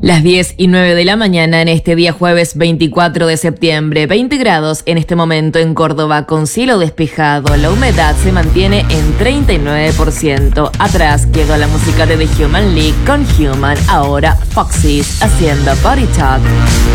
Las 10:09 de la mañana en este día jueves 24 de septiembre, 20 grados en este momento en Córdoba con cielo despejado, la humedad se mantiene en 39%. Atrás quedó la música de The Human League con Human, ahora Foxys haciendo Body Talk.